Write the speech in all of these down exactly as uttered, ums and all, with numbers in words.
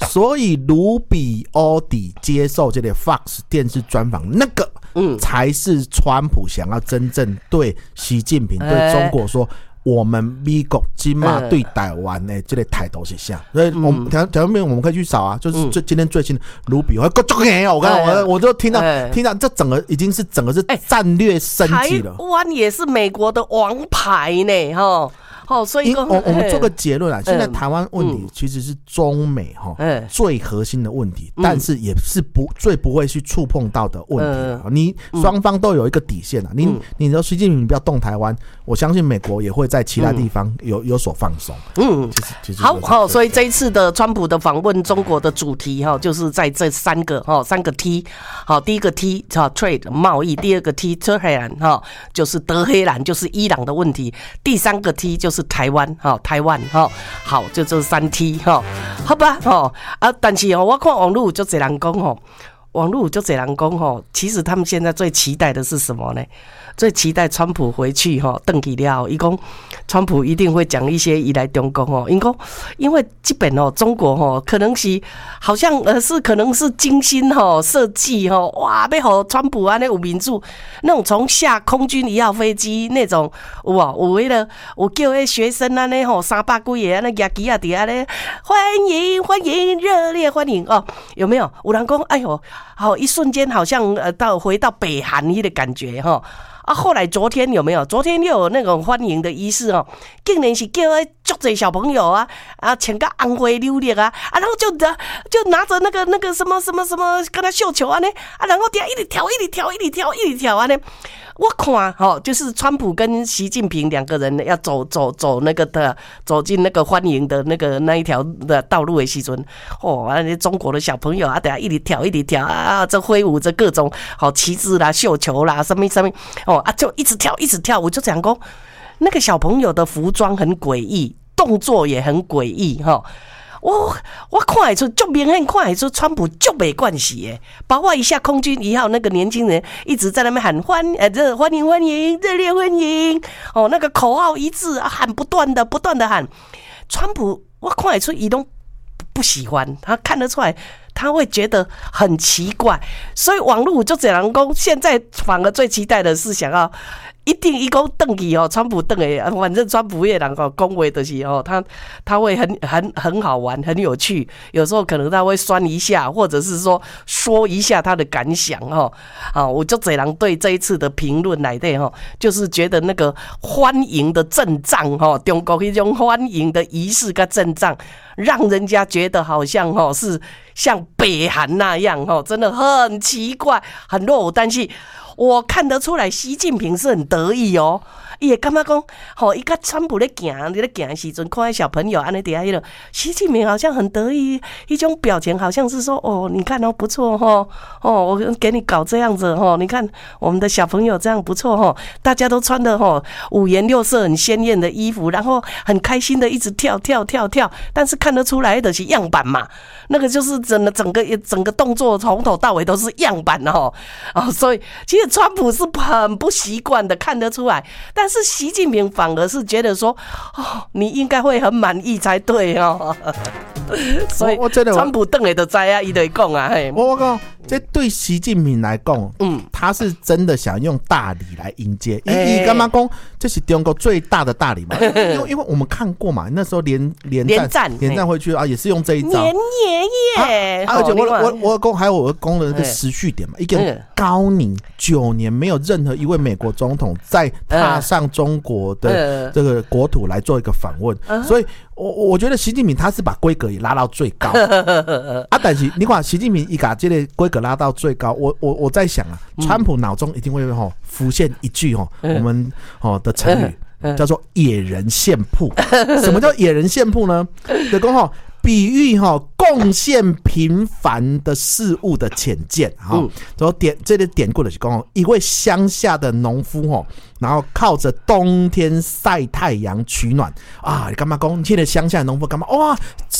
所以卢比欧底接受这个 Fox 电视专访，那个嗯才是川普想要真正对习近平、对中国说。我们美国今嘛对台湾的这个态度是啥？所以我们条条面我们可以去找啊，就是最今天最新的卢比，我够没有，我刚我我就听到听到这整个已经是整个是战略升级了。 台湾也是美国的王牌呢，哈。哦，所以我我们做个结论啊，现在台湾问题其实是中美哈最核心的问题，但是也是不最不会去触碰到的问题。你双方都有一个底线啊，你你说习近平不要动台湾，我相信美国也会在其他地方有有所放松。嗯， 其实好好，所以这一次的川普的访问中国的主题哈，就是在这三个哈三个 T， 好，第一个 T 哈 trade 贸易，第二个 T 德黑兰哈就是德黑兰就是伊朗的问题，第三个 T 就是。是台湾哈，台湾哈，好，就这三 T 哈，好吧哈啊，但是哦，我看网络就这人讲吼，网络就这人讲吼，其实他们现在最期待的是什么呢？最期待川普回去哈，登去了后，伊讲川普一定会讲一些伊来中国吼，因讲因为基本哦，中国吼可能是好像呃是可能是精心吼设计吼，哇，要和川普啊那有民主那种从下空军一号飞机那种哇，有为了我叫那学生啊那吼三百几个啊那亚基亚底下咧欢迎欢迎热烈欢迎哦，有没有？有人讲哎呦，好一瞬间好像呃到回到北韩的感觉哈。啊，后来昨天有没有？昨天又有那种欢迎的仪式哦，竟然是叫那足多小朋友啊啊，穿个红花柳绿啊啊，然后就就拿着那个那个什么什么什么跟他绣球啊呢啊，然后底下一直跳一直跳一直跳一直跳啊呢。我看哈，就是川普跟习近平两个人要走走走那个的走进那个欢迎的那个那一条的道路的时阵，哦，啊，中国的小朋友啊，等下一直跳一直跳啊，这挥舞着各种好旗帜啦、绣球啦，什么什么哦啊，就一直跳一直跳。我就讲说，那个小朋友的服装很诡异，动作也很诡异哈。我我看得出，就明显看得出，川普就没关系耶。包括一下空军一号那个年轻人一直在那边喊欢呃这欢迎欢迎热烈欢迎哦，那个口号一致喊不断的不断的喊。川普我看得出，他都不喜欢，他看得出来。他会觉得很奇怪，所以网络就这样讲，现在反而最期待的是想要一定一讲邓去哦，川普邓诶，反正川普也人讲恭维的是哦，他他会很很很好玩，很有趣，有时候可能他会酸一下，或者是说说一下他的感想哦。啊，我就这样对这一次的评论来的哈，就是觉得那个欢迎的阵仗哈，中国那种欢迎的仪式跟阵仗，让人家觉得好像哈是像北韩那样哈，真的很奇怪，很落伍，但是。我看得出来，习近平是很得意哦。伊会感觉讲，吼，伊甲川普咧行，咧行的时阵，看小朋友安尼底下迄个，习近平好像很得意，一种表情好像是说，哦，你看哦，不错哈，哦，我给你搞这样子哈，你看我们的小朋友这样不错哈，大家都穿的哈五颜六色、很鲜艳的衣服，然后很开心的一直跳跳跳跳，但是看得出来的是样板嘛，那个就是整个整个整个动作从头到尾都是样板哦，哦，所以其实川普是很不习惯的，看得出来，但。但是习近平反而是觉得说，哦，你应该会很满意才对哦。所以川普瞪下就知啊，伊就讲啊，嘿， 我我讲，这对习近平来讲，嗯，他是真的想用大礼来迎接。伊伊干嘛讲？这是中国最大的大礼嘛？因为因为我们看过嘛，那时候连连战连战回去啊，也是用这一招。 年爷爷， 而且我我我公还有我公的那个时序点嘛，一个高龄九年没有任何一位美国总统在踏上中国的这个国土来做一个访问，所以我我觉得习近平他是把规格也拉到最高啊，但是你看习近平一把这个规格拉到最高，我我我在想啊，川普脑中一定会吼浮现一句吼我们吼的成语叫做野人献曝。什么叫野人献曝呢？就讲吼比喻哈贡献平凡的事物的浅见哈，然后典这里典故的是讲一位乡下的农夫哈，然后靠着冬天晒太阳取暖啊，你干嘛讲？现在乡下的农夫干嘛？哇，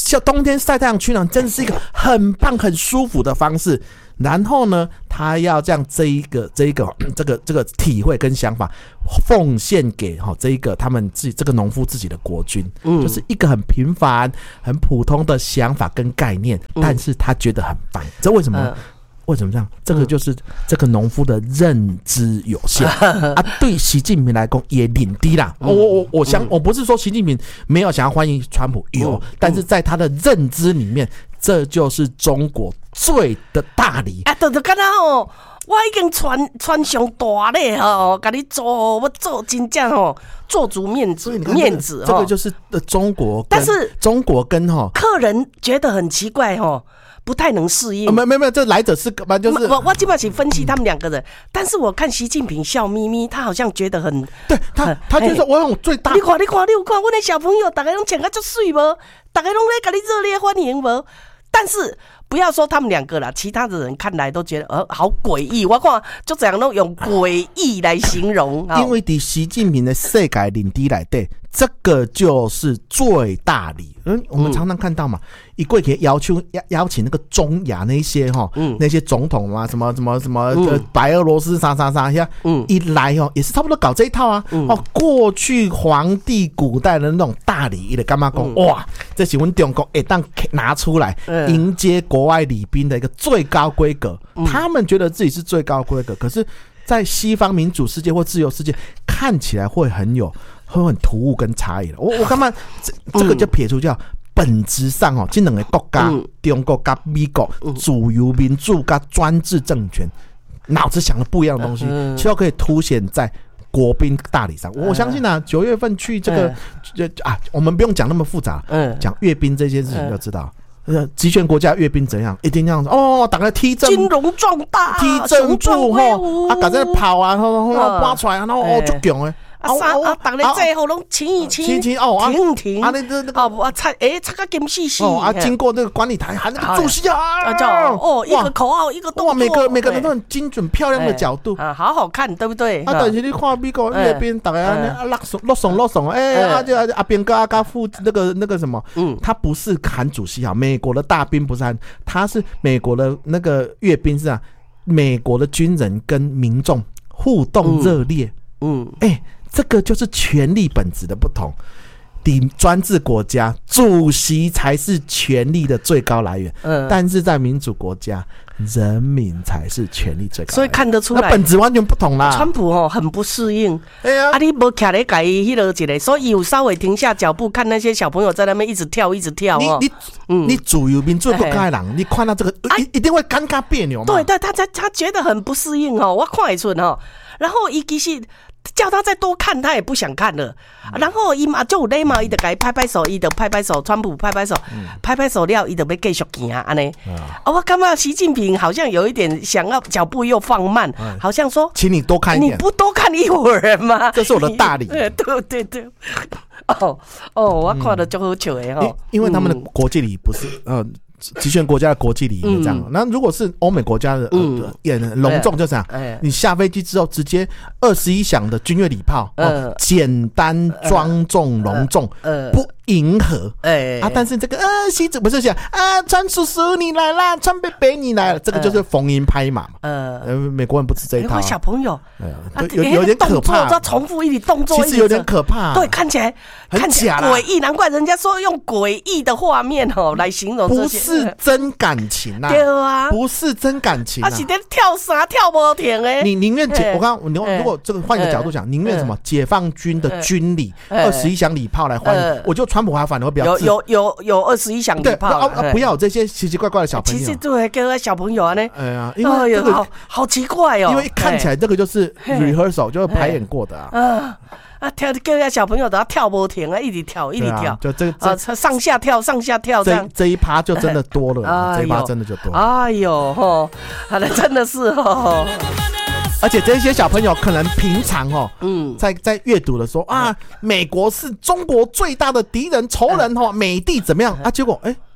冬天晒太阳取暖真的是一个很棒很舒服的方式。然后呢，他要将这一个这一个这个这个体会跟想法奉献给哈这一个他们自己这个农夫自己的国军，嗯，就是一个很平凡很普通的想法跟概念，但是他觉得很棒。这为什么？嗯，为什么这样？这个就是这个农夫的认知有限、嗯、啊。对习近平来讲也领低啦。我我我想，我不是说习近平没有想要欢迎川普，有，嗯、但是在他的认知里面，这就是中国最的大礼啊！就就刚刚哦，我已经传传上大咧吼，给你做我做真正吼做足面子面子、 這個。这个就是中国，但是中国跟哈客人觉得很奇怪吼。不太能适应， 没没没，这来者是干嘛？就是我我基本上分析他们两个人，但是我看习近平笑眯眯，他好像觉得很对他，他就是我用最大。 你看，你看，你有看，我的小朋友，大家拢穿得很水无，大家拢在给你热烈欢迎无。但是不要说他们两个啦，其他的人看来都觉得呃好诡异。我看就这样都用诡异来形容， 因为在习近平的世界领地来对。这个就是最大礼，嗯，我们常常看到嘛，一过去要求邀请那个中亚那些哈，嗯，那些总统嘛，什么什么什么，嗯、白俄罗斯啥啥啥呀，嗯，一来哦，也是差不多搞这一套啊，嗯、哦，过去皇帝古代的那种大礼，的干嘛讲、嗯、哇，这是我们中国一旦拿出来、嗯、迎接国外礼宾的一个最高规格，嗯、他们觉得自己是最高规格，可是，在西方民主世界或自由世界，看起来会很有。会很突兀跟差异的，我我干嘛这这个就撇除掉，本质上哦，这两个国家，嗯、中国跟美国，自由民主跟专制政权，脑子想的不一样的东西，嗯、就可以凸显在国宾大礼上。我相信啊，九月份去这个，嗯、啊，我们不用讲那么复杂，嗯，讲阅兵这件事情就知道。呃，集权国家阅兵怎样？一定这样子哦，大家踢正， 金融壮大， 踢正步吼，啊，赶在跑啊，然后拔出来，然后哦，就强诶。 啊三啊，大家最后拢亲一亲， 亲亲哦， 停停啊，那那那个啊，擦诶，擦个金细细哦啊，经过那个管理台喊那个主席啊， 叫哦，一个口号，一个动作， 哇，每个每个人都很精准漂亮的角度啊，好好看，对不对？ 啊，但是你看美国阅兵，大家啊拉怂落怂落怂，哎，啊就阿边哥阿哥副那个那个什么，嗯，他不是喊主席啊，美国的大兵不是喊，他是美国的那个阅兵是啊，美国的军人跟民众互动热烈，嗯，哎。这个就是权力本质的不同。底专制国家，主席才是权力的最高来源。嗯，但是在民主国家，人民才是权力最高来源。 所以看得出来， 那本质完全不同啦。 川普哦很不适应。 哎呀， 啊，你没徛咧改迄落一个，所以有稍微停下脚步，看那些小朋友在那边一直跳，一直跳哦。 你你、嗯、你主流民主国家的人，你看到这个、啊、一一定会尴尬别扭嘛。 对对，他他他觉得很不适应哦，我看得出哦。然后伊其实。叫他再多看，他也不想看了。嗯、然后伊嘛就有礼貌，伊就给拍拍手，伊就拍拍手，川普拍拍手，嗯、拍拍手了，伊就要继续行安尼。啊，我感觉习近平好像有一点想要脚步又放慢，嗯、好像说， 请你多看一点， 你不多看一会儿吗？ 这是我的大礼。 对对对。哦哦，我看得就好笑的哈、 嗯，因为他们的国际礼不是呃。集权国家的国际礼仪这样，那、嗯、如果是欧美国家的，嗯，也隆重就这样。哎、你下飞机之后直接二十一响的军乐礼炮，嗯、哦，简单庄重隆重，嗯、不迎合，哎、啊，但是这个呃，习主不是讲啊，川叔叔你来啦，川贝贝你来了，这个就是逢迎拍马嘛。呃，美国人不吃这一套、啊。 小朋友， 啊、有有点可怕， 要重复一点动作， 其实有点可怕、啊。 对，看起来看起来诡异，难怪人家说用诡异的画面哦来形容这些。 是真感情呐、啊， 对啊， 不是真感情、啊， 他是在跳啥跳不停哎。 你宁愿解，我刚刚如果这个换一个角度讲，宁愿什么解放军的军礼二十一响礼炮来欢迎，我觉得川普还反而会比较有有有有二十一响礼炮， 啊啊，不要有这些奇奇怪怪的小朋友。 其实对，跟小朋友啊呢， 哎呀，因为这个好好奇怪哦， 因为看起来这个就是 rehearsal 就是排演过的啊。 啊，跳叫下小朋友都要跳不停啊，一直跳，一直跳， 啊、就这个、啊、 上下跳，上下跳这样。 这这一趴就真的多了，哎、这一趴真的就多了。 哎呦吼，好的，真的是吼。 而且这些小朋友可能平常哦，嗯，在在阅读的时候啊，美国是中国最大的敌人、仇人哦，美帝怎么样啊？结果哎。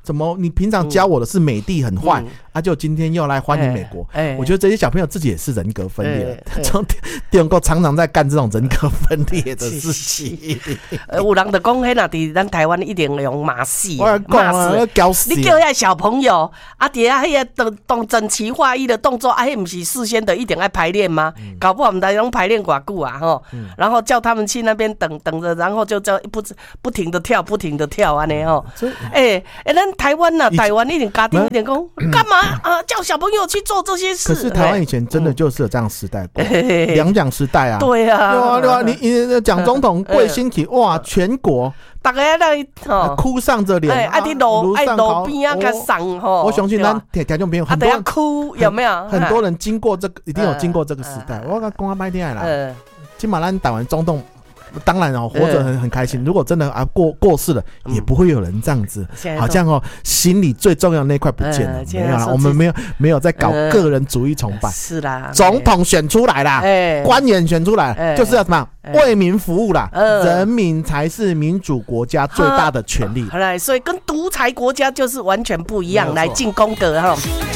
怎么你平常教我的是美帝很坏、嗯、啊，就今天又来欢迎美国、欸欸、我觉得这些小朋友自己也是人格分裂，中中国常常在干这种人格分裂的事情。 呃，有人就讲，迄若伫咱台湾一定用马戏， 我讲啊，要搞死！ 你叫遐小朋友啊，底下迄个动动整齐划一的动作，啊，迄不是事先的一定要排练吗？嗯、搞不好我们台用排练寡久啊，吼、嗯，然后叫他们去那边等等着，然后就叫不不停的跳，不停的跳安尼吼。哎哎，咱、欸、台湾呐、啊，台湾一点家庭一点讲，干嘛啊？叫小朋友去做这些事？ 可是台湾以前真的就是有这样时代过，两蒋时代啊， 对啊， 对啊，对啊，你你蒋总统贵兴起，哇，全国大家在吼哭丧着脸， 哎，伫路哎路边啊，甲送吼， 我相信咱听听众朋友很多人哭有没有？ 很多人经过这个，一定有经过这个时代。我讲讲歹听啦，起码咱台湾总统。当然哦，活着很很开心。如果真的啊过过世了，也不会有人这样子，好像哦心里最重要的那块不见了。没有啦，我们没有没有在搞个人主义崇拜。 是啦， 总统选出来啦，官员选出来，就是要什么为民服务啦。人民才是民主国家最大的权利。 来，所以跟独裁国家就是完全不一样。来进功德哈。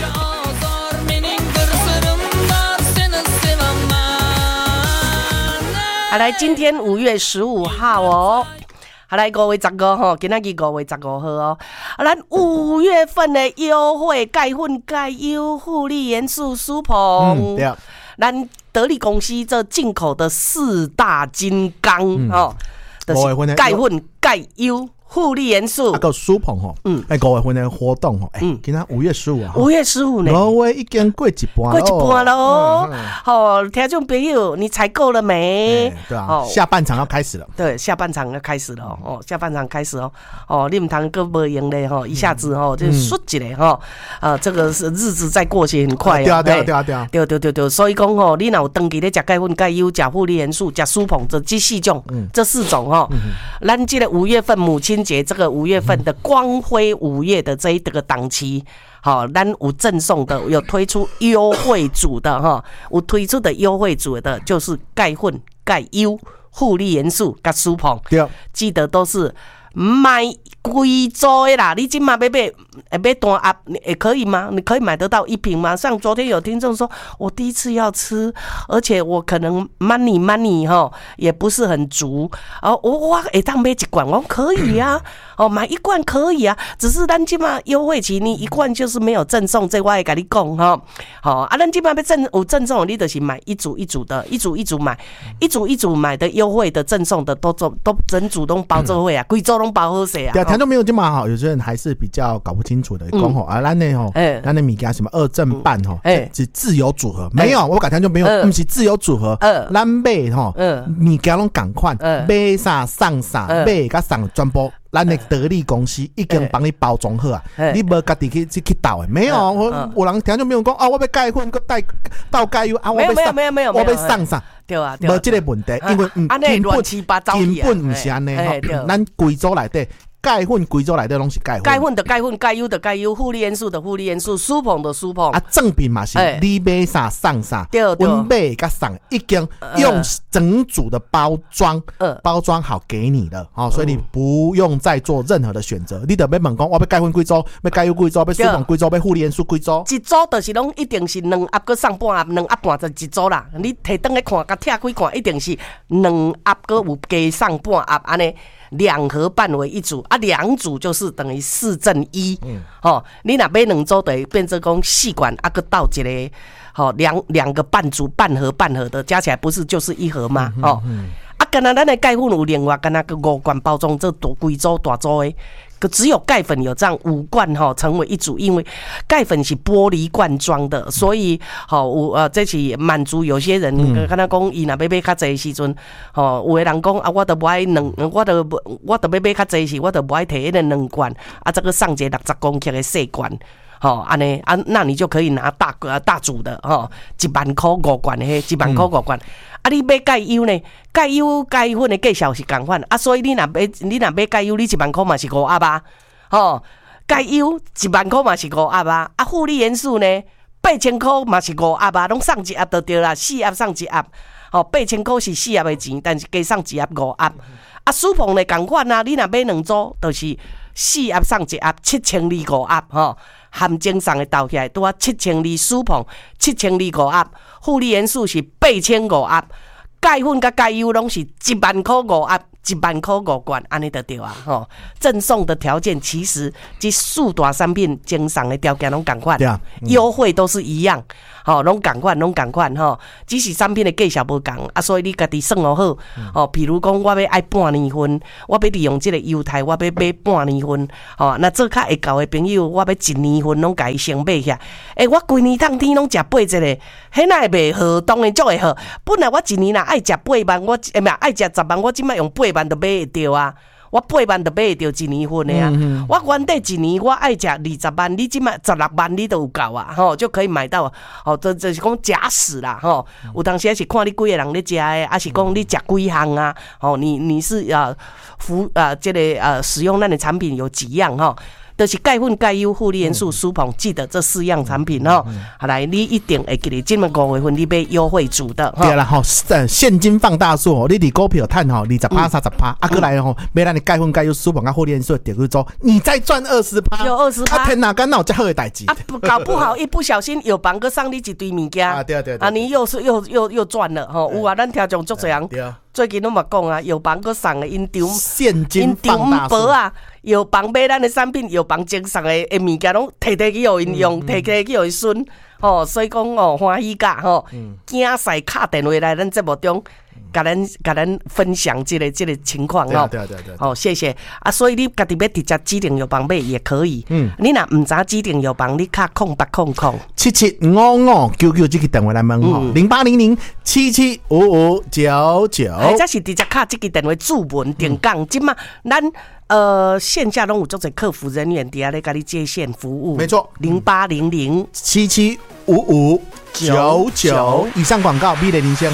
好来，今天五月十五号哦。好来，五月十五号，今仔日五月十五号哦。啊，咱五月份的优惠钙粉钙优护理元素舒鹏，嗯，对，咱得力公司这进口的四大金刚、嗯、哦，就是钙粉钙优。护理元素， 啊个舒鹏吼，嗯，哎，五月份的活动吼，哎，今仔五月十五啊， 五月十五呢， 五月已经过一半， 过一半喽。好，听众朋友，你采购了没？ 对啊，下半场要开始了。 对，下半场要开始了哦，下半场开始哦，哦，你们堂哥无用嘞吼，一下子吼就缩起来哈，啊，这个是日子再过去很快， 对啊，对啊，对啊，对啊， 对对对对，所以讲吼，你若有登记咧食钙粉、钙优、食护理元素、食舒鹏这这四种，这四种吼，咱这个五月份母亲节这个五月份的光辉五月的这一个档期，好，咱有赠送的，有推出优惠组的哈，有推出的优惠组的就是钙粉、钙优、护理元素跟舒鹏，记得都是买贵州的啦，你今嘛买买买单啊，也可以吗？你可以买得到一瓶吗？像昨天有听众说，我第一次要吃，而且我可能 money money 哈也不是很足，哦，我我会当买一罐，我可以啊，哦，买一罐可以啊，只是咱今嘛优惠期，你一罐就是没有赠送，这我会跟你讲哈，好啊，咱今嘛要赠有赠送，你就是买一组一组的，一组一组买，一组一组买的优惠的赠送的都都都整组都包做会啊，贵州都包好势啊。 对，听众没有这么好，有些人还是比较搞不清楚的，讲吼啊，咱呢吼，咱的物件什么二正半吼，是自由组合，没有，我改天就没有，不是自由组合，咱买吼，物件拢同款，买啥送啥，买甲送全部。咱的得力公司已经帮你包装好啊，你无家己去去去倒的，没有，我有人听就没有讲啊，我要钙粉，佮带倒钙油啊，我要没有没有没有， 我要送啥？ 对啊， 无这个问题，因为嗯，根本根本唔是安尼，咱贵州内底。钙粉贵州来的拢是钙粉， 钙粉的钙粉，钙优的钙优，护理元素的护理元素，舒鹏的舒鹏啊，正品嘛是，你买啥送啥，我买甲送已经用整组的包装，包装好给你了，哦，所以你不用再做任何的选择，你得要问讲，我要钙粉贵州，要钙优贵州，要舒鹏贵州，要护理元素贵州， 一组就是拢一定是两盒搁送半盒，两盒半就一组啦，你摕登来看，甲拆开看，一定是两盒搁有加送半盒安尼。两盒半为一组啊，两组就是等于四正一。嗯，哦，你若买两组等于变成讲四罐啊，个倒一个，好两两个半组半盒半盒的加起来不是就是一盒吗？嗯、哦，嗯、啊，跟咱的钙粉有另外跟那个五罐包装，这多贵州大组的。可只有钙粉有这样五罐哈成为一组，因为钙粉是玻璃罐装的，所以好我呃这是满足有些人跟他讲，伊若要买较济的时阵，吼有的人讲啊，我都不爱两，我都我都要买较济时，我都不爱摕迄个两罐，啊这个上一个六十公克的细罐。好，安尼啊，那你就可以拿大个大组的哈，一万块五罐的，一万块五罐。啊，你买钙优呢？钙优钙粉的价效是同款啊，所以你若买你若买钙优，你一万块嘛是五盒啊，吼，钙优一万块嘛是五盒啊，啊，护理元素呢八千块嘛是五盒啊，拢送一盒就对啦，四盒送一盒，吼，八千块是四盒的钱，但是加送一盒五盒。啊，舒鹏的同款啊，你若买两组，就是四盒送一盒，七千二五盒吼，含精送的倒起来，拄啊七千二苏碰，七千二五盒，负离元素是八千五盒，钙粉甲钙油拢是一万块五盒。一万块五罐，安尼就对啊！吼，赠送的条件其实这四大产品精送的条件拢同款，优、嗯、惠都是一样，吼，拢同款，拢同款吼。只是产品的价钱无同啊，所以你家己算好好。嗯、哦，比如讲，我要爱半年份，我要利用这个优待，我要买半年份。哦，那做较会交的朋友，我要一年份拢家己先买下。诶、欸，我规年当天拢食八只个，迄哪会袂好？当然足会好。本来我一年若爱食八万，我诶唔爱食十万，我即摆用八万就买会着啊！我八万就买会着一年份的啊！嗯嗯我原底一年我爱食二十万，你即摆十六万你都有够啊！吼，就可以买到哦。这这是讲假死啦！吼，有当时是看你几个人咧食的，还是讲你食几项啊？哦，你你是啊服啊这个呃使用咱的产品有几样哈？就是钙粉、钙油、负离元素、苏捧，记得这四样产品哦。好来，你一定会记得，今晚五月份你买优惠组的。 对啦，吼，现金放大术哦，你伫股票赚吼二十趴、三十趴，啊，过来吼，买咱的钙粉、钙油、苏捧、啊负离元素点去做，你再赚二十趴， 有二十趴。 啊，天哪，干哪有这好的代志？ 啊，搞不好一不小心有帮个上你一堆物件。 啊，对对啊，你又是又又又赚了吼，有啊，咱听众足侪人。对啊。最近拢嘛讲啊，有帮个送的因场现金放大术啊，有帮买咱的产品，有帮精送的的物件拢摕摕去互因用，摕摕去互因孙，吼，所以讲哦，欢喜甲吼，惊使敲电话来咱节目中，甲咱甲咱分享这个这个情况哦。 对对对。 哦，谢谢啊，所以你家己要直接指定药房买也可以。嗯，你若唔知指定药房，你敲空八空空七七五五九九这个电话来问吼，零八零零七七五五九九。 或者是直接敲这个电话注文点讲，即嘛咱呃线下拢有足侪客服人员伫遐咧，甲你接线服务。 没错， 零八零零七七五五九九。以上广告，美丽人生。